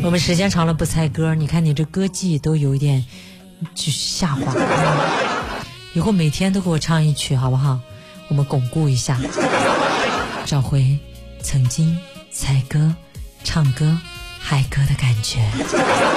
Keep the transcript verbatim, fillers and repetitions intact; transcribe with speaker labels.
Speaker 1: 我们时间长了不猜歌，你看你这歌技都有一点就下滑。以后每天都给我唱一曲好不好？我们巩固一下，找回曾经猜歌、唱歌、嗨歌的感觉。